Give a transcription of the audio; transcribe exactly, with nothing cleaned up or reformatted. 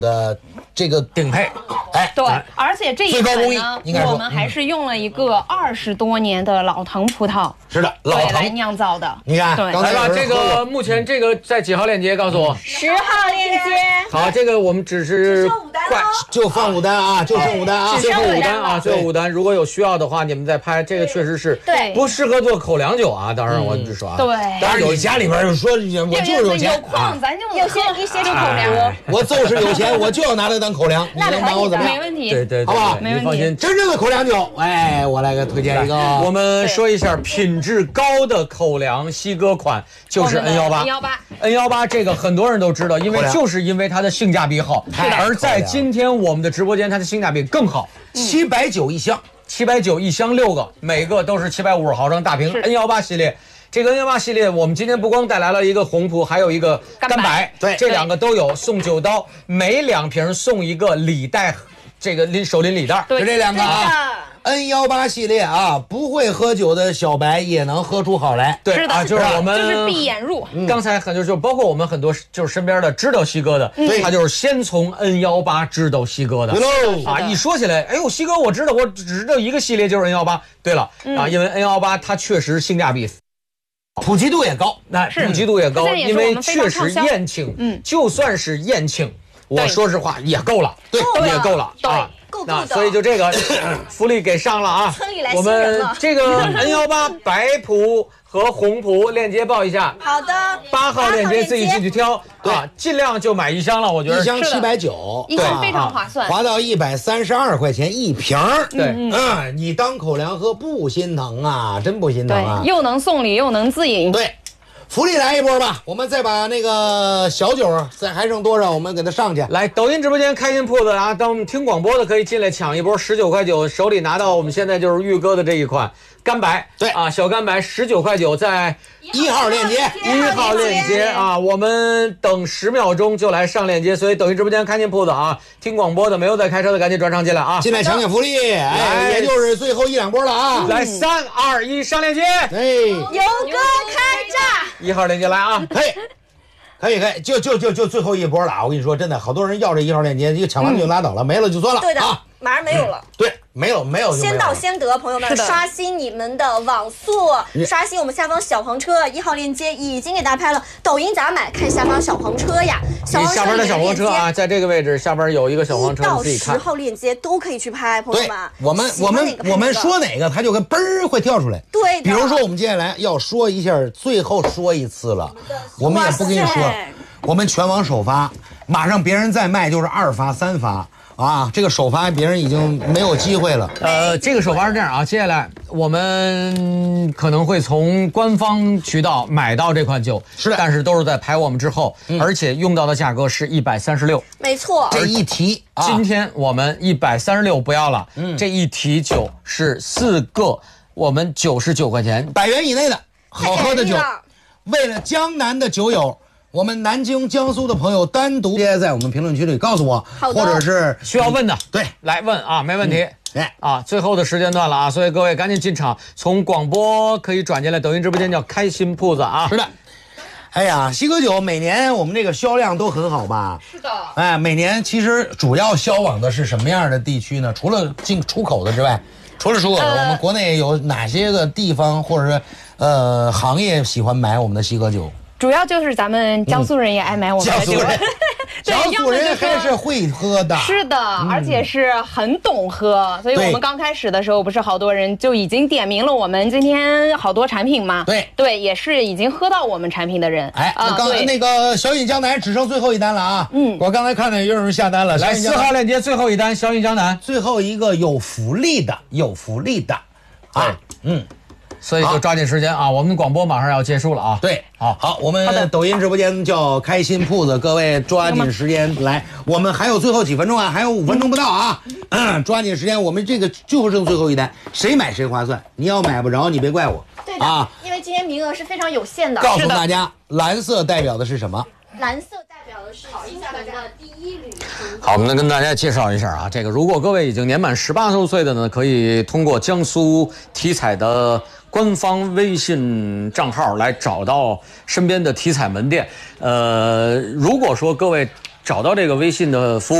的这个顶配， 哎， 对，而且这一款呢，我们还是用了一个二十多年的老藤葡萄， 是的，老藤来酿造的。 你看， 对， 来吧，这个目前这个在几号链接？告诉我。 十号链接。 好，这个我们只是快， 就放五单啊，就剩五单啊， 最后五单啊，最后五单。如果有需要的话，你们再拍。这个确实是对， 不适合做口粮酒啊。当然，我就说啊， 对。 当然，你家里边说，我就是有钱， 有矿咱就有些一些就口粮。 我就是有钱，我就要拿它当口粮。 那能把我怎么样？ 没问题， 对对， 好不好？ 你放心， 真正的口粮酒，哎，我来给推荐一个。 我们说一下品质高的口粮西哥款，就是 N 一八。 N 一八 N 一八这个很多人都知道，因为就是因为它的性价比好。 是的。 而在今天我们的直播间，它的性价比更好， 七百九一箱， 七百九一箱六个，每个都是七百五十毫升大瓶 N 一八系列。这个 N 一八系列，我们今天不光带来了一个红葡，还有一个干白， 对， 这两个都有，送九刀，每两瓶送一个礼袋，这个拎手拎礼袋， 就这两个啊。N 一八系列啊，不会喝酒的小白也能喝出好来。 对啊，就是我们就是闭眼入。 刚才很多就包括我们很多就是身边的知道西哥的，他就是先从 N 一八知道西哥的啊。一说起来，哎呦，西哥我知道，我只知道一个系列就是 N 一八。对了啊，因为 N 一八它确实性价比。 普及度也高， 那普及度也高，因为确实宴请， 嗯， 就算是宴请，我说实话也够了， 对， 也够了啊。 够那所以就这个福利给上了啊！我们这个 N 一八白葡和红葡链接报一下。 好的， 八号链接自己进去挑啊，尽量就买一箱了，我觉得一箱七百九， 一箱非常划算， 划到一百三十二块钱一瓶。 对， 嗯，你当口粮喝不心疼啊，真不心疼啊！ 又能送礼又能自饮。 对。福利来一波吧，我们再把那个小酒再还剩多少，我们给它上去。 来，抖音直播间开心铺子啊，当听广播的可以进来抢一波，十九块九，手里拿到我们现在就是玉哥的这一款干白， 对啊，小干白十九块九，在一号链接， 一号链接啊，我们等十秒钟就来上链接，所以抖音直播间开心铺子啊，听广播的没有在开车的赶紧转场进来啊， 进来抢抢福利，哎，也就是最后一两波了啊， 来三二一上链接， 哎， 游哥开炸。 一号链接来啊， 可以，可以，可以，就就就就最后一波了啊！我跟你说，真的，好多人要这一号链接，就抢完就拉倒了，没了就算了。 对的， 啊， 马上没有了。 对，没有没有， 先到先得，朋友们，刷新你们的网速，刷新我们下方小黄车一号链接已经给大家拍了。抖音咋买？看下方小黄车呀， 你下边的小黄车啊，在这个位置下边有一个小黄车， 你自己看。一到十号链接都可以去拍，朋友们。 我们我们我们说哪个，它就跟嘣儿会跳出来。 对， 比如说我们接下来要说一下，最后说一次了，我们也不跟你说，我们全网首发，马上别人再卖就是二发三发。啊，这个首发别人已经没有机会了。 呃，这个首发是这样啊，接下来我们可能会从官方渠道买到这款酒， 是的， 但是都是在排我们之后，嗯、而且用到的价格是一百三十六， 没错。 这一提， 啊、今天我们一百三十六不要了，嗯，这一提酒是四个，我们九十九块钱， 百元以内的好喝的酒，为了江南的酒友。我们南京、江苏的朋友单独在我们评论区里告诉我，或者是需要问的， 对， 来问啊，没问题。 哎、 嗯、啊，最后的时间段了啊，所以各位赶紧进场，从广播可以转进来，抖音直播间叫开心铺子啊。 是的。哎呀，西哥酒每年我们这个销量都很好吧？ 是的。 哎，每年其实主要销往的是什么样的地区呢？除了进出口的之外，除了出口的，呃、我们国内有哪些个地方或者是呃行业喜欢买我们的西哥酒？ 主要就是咱们江苏人也爱买我们的酒， 江苏人还是会喝的， 是的，而且是很懂喝，所以我们刚开始的时候不是好多人就已经点名了我们今天好多产品嘛？ 对对，也是已经喝到我们产品的人。 哎，那刚才那个小饮江南只剩最后一单了啊！ 嗯， 我刚才看见有人下单了， 来四号链接最后一单，小饮江南最后一个有福利的，有福利的，啊，嗯。 所以就抓紧时间啊！我们广播马上要结束了啊！ 对， 好， 好，我们抖音直播间叫开心铺子，各位抓紧时间来，我们还有最后几分钟啊，还有五分钟不到啊，嗯，抓紧时间，我们这个就剩最后一单，谁买谁划算，你要买不着，你别怪我。 对的啊，因为今天名额是非常有限的。 告诉大家，蓝色代表的是什么？ 蓝色代表的是新城的第一旅程。 好，我们跟大家介绍一下啊，这个如果各位已经年满十八周岁的呢，可以通过江苏体彩的官方微信账号来找到身边的体彩门店。呃，如果说各位找到这个微信的服务。